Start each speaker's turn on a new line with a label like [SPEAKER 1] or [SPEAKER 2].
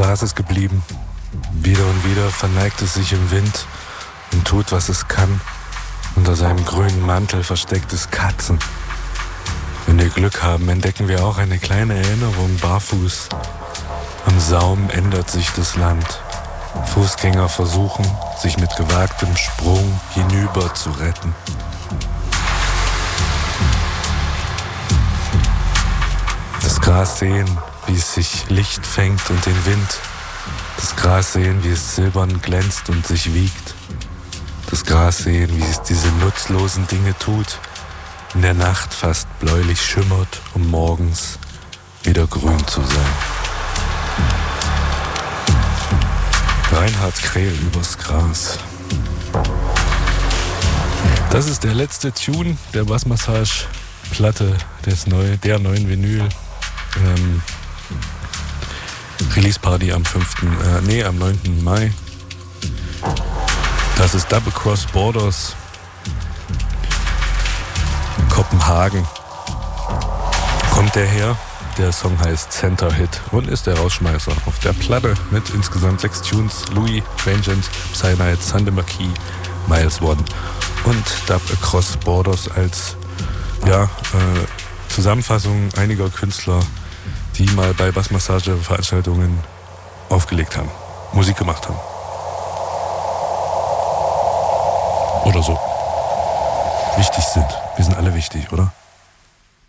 [SPEAKER 1] Gras ist geblieben. Wieder und wieder verneigt es sich im Wind und tut, was es kann. Unter seinem grünen Mantel versteckt es Katzen. Wenn wir Glück haben, entdecken wir auch eine kleine Erinnerung barfuß. Am Saum ändert sich das Land. Fußgänger versuchen, sich mit gewagtem Sprung hinüber zu retten. Das Gras sehen, wie es sich Licht fängt und den Wind. Das Gras sehen, wie es silbern glänzt und sich wiegt. Das Gras sehen, wie es diese nutzlosen Dinge tut, in der Nacht fast bläulich schimmert, um morgens wieder grün zu sein. Reinhard Krehl übers Gras. Das ist der letzte Tune der Bassmassage-Platte der neuen Vinyl. Release-Party am 9. Mai. Das ist Double Cross Borders, Kopenhagen. Kommt der her? Der Song heißt Center Hit und ist der Rausschmeißer auf der Platte mit insgesamt 6 Tunes. Louis, Transient, Cyanide, Sunday Marquis, Miles One und Dub Across Borders als Zusammenfassung einiger Künstler, die mal bei Bassmassage-Veranstaltungen aufgelegt haben, Musik gemacht haben. Oder so. Wichtig sind. Wir sind alle wichtig, oder?